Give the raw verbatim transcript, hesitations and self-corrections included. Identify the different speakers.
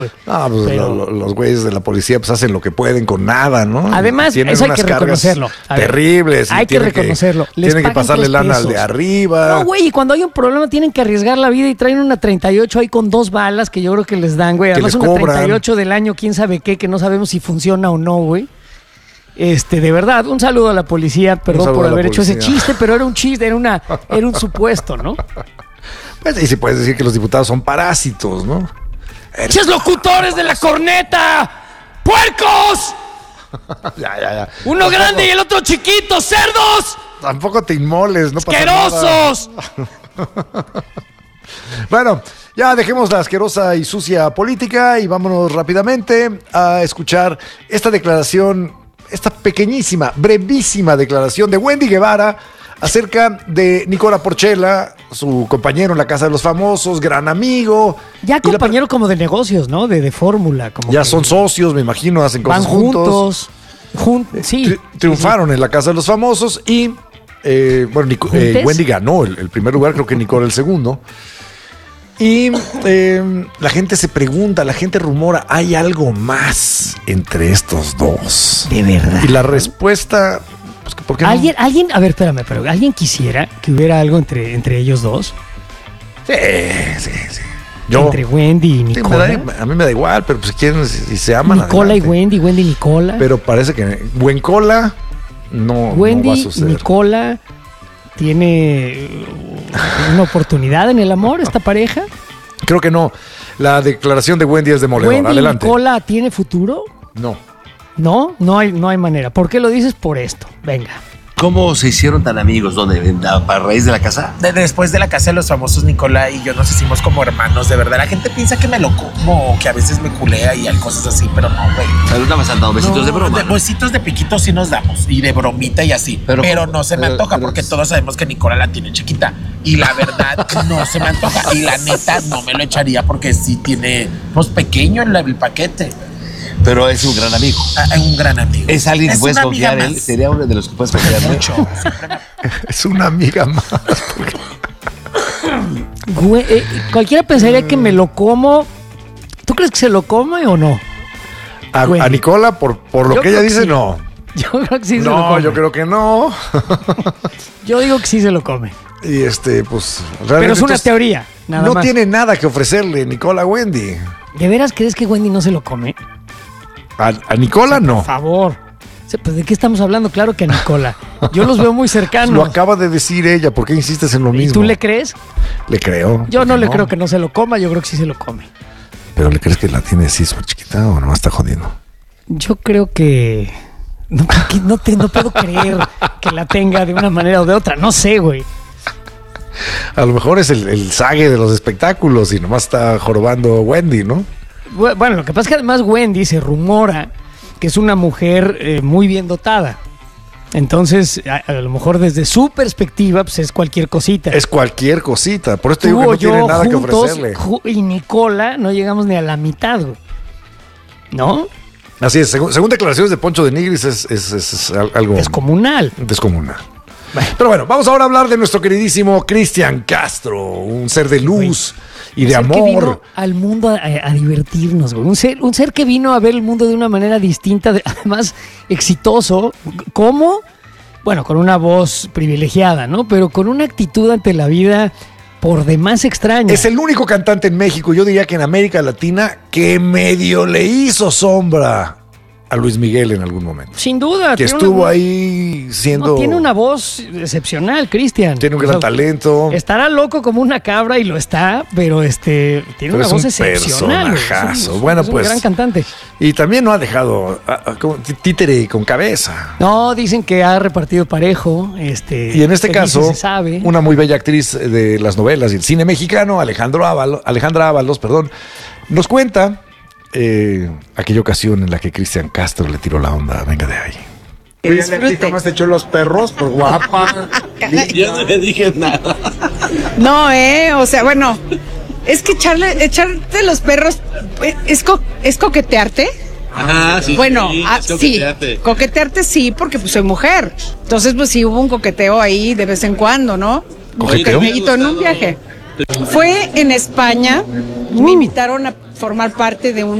Speaker 1: Ah, pues
Speaker 2: Pero...
Speaker 1: lo, lo, los güeyes de la policía pues hacen lo que pueden con nada, ¿no?
Speaker 2: Además,
Speaker 1: tienen
Speaker 2: eso hay
Speaker 1: unas
Speaker 2: que reconocerlo.
Speaker 1: cargas terribles.
Speaker 2: Hay que reconocerlo.
Speaker 1: Que, tienen que pasarle lana al de arriba.
Speaker 2: No, güey, y cuando hay un problema tienen que arriesgar la vida y traen una treinta y ocho ahí con dos balas que yo creo que les dan, güey. Además, una treinta y ocho del año, quién sabe qué, que no sabemos si funciona o no, güey. Este, de verdad, un saludo a la policía, perdón por haber hecho ese chiste, pero era un chiste, era una, era un supuesto, ¿no?
Speaker 1: Pues, y si puedes decir que los diputados son parásitos, ¿no?
Speaker 2: ¡Ches locutores de la corneta! ¡Puercos!
Speaker 1: ya, ya, ya.
Speaker 2: Uno tampoco, grande y el otro chiquito, ¡cerdos!
Speaker 1: Tampoco te inmoles, no pasa
Speaker 2: ¡asquerosos!
Speaker 1: nada. Bueno, ya dejemos la asquerosa y sucia política y vámonos rápidamente a escuchar esta declaración, esta pequeñísima, brevísima declaración de Wendy Guevara acerca de Nicola Porchela, su compañero en la Casa de los Famosos, gran amigo.
Speaker 2: Ya compañero la... como de negocios, ¿no? De, de fórmula. Como
Speaker 1: ya
Speaker 2: que...
Speaker 1: son socios, me imagino, hacen cosas
Speaker 2: van juntos. Jun... Sí.
Speaker 1: Tri triunfaron sí, sí. en la Casa de los Famosos y, eh, bueno, Nico, eh, Wendy ganó el, el primer lugar, creo que Nicola el segundo. Y eh, la gente se pregunta, la gente rumora, ¿hay algo más entre estos dos?
Speaker 2: De verdad.
Speaker 1: Y la respuesta... Pues, ¿por qué no?
Speaker 2: ¿Alguien, alguien, a ver, espérame, pero ¿alguien quisiera que hubiera algo entre, entre ellos dos?
Speaker 1: Sí, sí, sí. Yo,
Speaker 2: entre Wendy y Nicola.
Speaker 1: Sí, da, a mí me da igual, pero pues quieren, si, si se aman.
Speaker 2: Nicola
Speaker 1: adelante.
Speaker 2: y Wendy, Wendy y Nicola.
Speaker 1: Pero parece que Wencola no,
Speaker 2: Wendy
Speaker 1: no va a suceder.
Speaker 2: y Nicola tiene una oportunidad en el amor, esta pareja.
Speaker 1: Creo que no. La declaración de Wendy es demoledora.
Speaker 2: ¿Wendy
Speaker 1: Adelante.
Speaker 2: y Nicola tiene futuro?
Speaker 1: No.
Speaker 2: No, no hay, no hay manera. ¿Por qué lo dices? Por esto. Venga.
Speaker 3: ¿Cómo se hicieron tan amigos? ¿Dónde? ¿A raíz de la casa?
Speaker 4: De, después de la Casa de los Famosos, Nicola y yo nos hicimos como hermanos, de verdad. La gente piensa que me lo como, que a veces me culea y hay cosas así, pero no, güey.
Speaker 3: Pero nada más han dado besitos
Speaker 4: no,
Speaker 3: de broma.
Speaker 4: De,
Speaker 3: ¿no?
Speaker 4: Besitos de piquitos sí nos damos, y de bromita y así. Pero, pero no se me
Speaker 3: pero,
Speaker 4: antoja,
Speaker 3: pero,
Speaker 4: porque todos sabemos que Nicola la tiene chiquita. Y la verdad, no se me antoja. Y la neta, no me lo echaría porque sí tiene, pues, pequeño el, el paquete.
Speaker 3: Pero es un gran amigo.
Speaker 4: Ah, es un gran amigo.
Speaker 3: Es alguien que puedes confiar en él. Sería uno de los que puedes confiar en él.
Speaker 1: Es una amiga más. Porque...
Speaker 2: Güey, eh, cualquiera pensaría que me lo como. ¿Tú crees que se lo come o no?
Speaker 1: A, a Nicola, por, por lo yo que ella dice, sí. no.
Speaker 2: Yo creo que sí
Speaker 1: no,
Speaker 2: se lo come.
Speaker 1: No, yo creo que no.
Speaker 2: Yo digo que sí se lo come.
Speaker 1: Y este, pues...
Speaker 2: Pero es una teoría, nada
Speaker 1: no
Speaker 2: más.
Speaker 1: tiene nada que ofrecerle Nicola a Wendy.
Speaker 2: ¿De veras crees que Wendy no se lo come?
Speaker 1: A, a Nicola, o sea, no.
Speaker 2: Por favor. Pues, ¿de qué estamos hablando? Claro que a Nicola. Yo los veo muy cercanos.
Speaker 1: Lo acaba de decir ella. ¿Por qué insistes en lo mismo?
Speaker 2: ¿Y tú le crees?
Speaker 1: Le creo.
Speaker 2: Yo no le no? creo que no se lo coma. Yo creo que sí se lo come.
Speaker 1: ¿Pero le crees que la tiene así súper chiquita o nomás está jodiendo?
Speaker 2: Yo creo que... No, que no, te, no puedo creer que la tenga de una manera o de otra. No sé, güey.
Speaker 1: A lo mejor es el, el sague de los espectáculos y nomás está jorobando Wendy, ¿no?
Speaker 2: Bueno, lo que pasa es que además Wendy se rumora que es una mujer eh, muy bien dotada. Entonces, a, a lo mejor desde su perspectiva, pues es cualquier cosita.
Speaker 1: Es cualquier cosita. Por eso te digo que no tiene nada juntos, que ofrecerle.
Speaker 2: Y Nicola no llegamos ni a la mitad, güey. ¿No?
Speaker 1: Así es. Según, según declaraciones de Poncho de Nigris, es, es, es, es algo...
Speaker 2: Descomunal.
Speaker 1: Descomunal. Bueno. Pero bueno, vamos ahora a hablar de nuestro queridísimo Cristian Castro, un ser de luz güey. y de
Speaker 2: un
Speaker 1: amor.
Speaker 2: Ser que vino al mundo a, a divertirnos, güey. Un ser, un ser que vino a ver el mundo de una manera distinta, de, además exitoso. ¿Cómo? Bueno, con una voz privilegiada, ¿no? Pero con una actitud ante la vida por demás extraña.
Speaker 1: Es el único cantante en México, yo diría que en América Latina, que medio le hizo sombra a Luis Miguel en algún momento.
Speaker 2: Sin duda.
Speaker 1: Que estuvo una, ahí siendo...
Speaker 2: No, tiene una voz excepcional, Cristian.
Speaker 1: Tiene un gran o sea, talento.
Speaker 2: Estará loco como una cabra y lo está, pero este tiene pero una voz excepcional.
Speaker 1: Es un
Speaker 2: es un,
Speaker 1: bueno,
Speaker 2: es
Speaker 1: pues.
Speaker 2: un gran cantante.
Speaker 1: Y también no ha dejado a, a, como títere con cabeza.
Speaker 2: No, dicen que ha repartido parejo. Este,
Speaker 1: y en este caso,
Speaker 2: se sabe.
Speaker 1: una muy bella actriz de las novelas y el cine mexicano, Alejandro Ábalos, Alejandra Ábalos, perdón, nos cuenta... Eh, aquella ocasión en la que Cristian Castro le tiró la onda. Venga de ahí.
Speaker 5: Oye, Leti, ¿cómo has hecho los perros? Por guapa.
Speaker 3: Yo no le dije nada.
Speaker 6: No, eh, o sea, bueno, es que echarle, echarte los perros es, co es coquetearte.
Speaker 3: Ah, sí.
Speaker 6: Bueno,
Speaker 3: sí,
Speaker 6: ah,
Speaker 3: coquetearte.
Speaker 6: sí, coquetearte sí, porque pues soy mujer. Entonces, pues sí hubo un coqueteo ahí de vez en cuando, ¿no?
Speaker 1: ¿Coqueteo?
Speaker 6: Un en un viaje. Fue en España, me invitaron a formar parte de un